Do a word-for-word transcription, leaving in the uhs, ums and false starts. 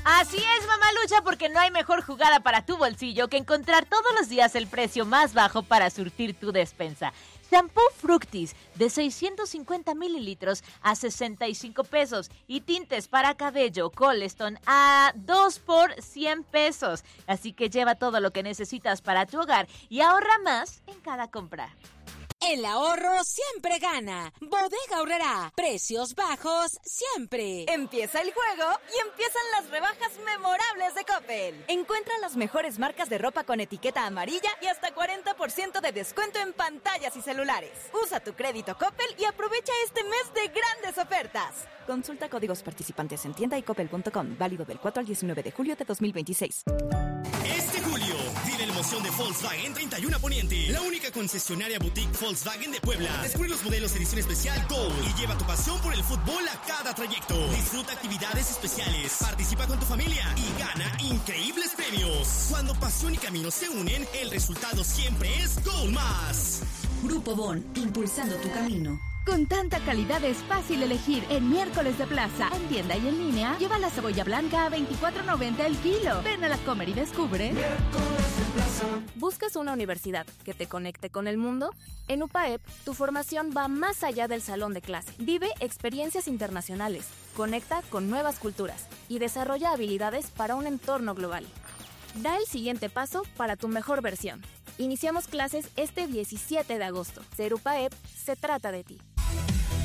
Así es, mamalucha, porque no hay mejor jugada para tu bolsillo que encontrar todos los días el precio más bajo para surtir tu despensa. Shampoo Fructis de seiscientos cincuenta mililitros a sesenta y cinco pesos y tintes para cabello Coleston a dos por cien pesos. Así que lleva todo lo que necesitas para tu hogar y ahorra más en cada compra. El ahorro siempre gana. Bodega Aurrerá. Precios bajos siempre. Empieza el juego y empiezan las rebajas memorables de Coppel. Encuentra las mejores marcas de ropa con etiqueta amarilla y hasta cuarenta por ciento de descuento en pantallas y celulares. Usa tu crédito Coppel y aprovecha este mes de grandes ofertas. Consulta códigos participantes en tienda y coppel punto com. Válido del cuatro al diecinueve de julio de dos mil veintiséis. Este julio, vive la emoción de Volkswagen treinta y uno Poniente, la única concesionaria boutique Volkswagen de Puebla. Descubre los modelos edición especial Gold y lleva tu pasión por el fútbol a cada trayecto. Disfruta actividades especiales, participa con tu familia y gana increíbles premios. Cuando pasión y camino se unen, el resultado siempre es Gold Más. Grupo Bon, impulsando tu camino. Con tanta calidad es fácil elegir. En Miércoles de Plaza, en tienda y en línea, lleva la cebolla blanca a veinticuatro noventa el kilo. Ven a la Comer y descubre. ¿Buscas una universidad que te conecte con el mundo? En U P A E P, tu formación va más allá del salón de clase. Vive experiencias internacionales, conecta con nuevas culturas y desarrolla habilidades para un entorno global. Da el siguiente paso para tu mejor versión. Iniciamos clases este diecisiete de agosto. Ser U P A E P se trata de ti.